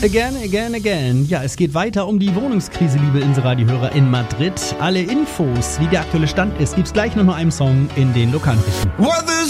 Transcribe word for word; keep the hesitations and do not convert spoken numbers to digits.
Again, again, again. Ja, es geht weiter um die Wohnungskrise, liebe Inseradio-Hörer in Madrid. Alle Infos, wie der aktuelle Stand ist, gibt's gleich noch nur einen Song in den Lokalnachrichten.